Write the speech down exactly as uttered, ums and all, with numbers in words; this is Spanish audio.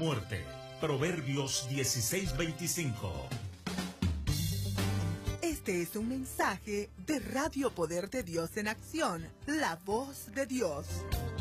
muerte. Proverbios dieciséis veinticinco. Este es un mensaje de Radio Poder de Dios en Acción, la voz de Dios.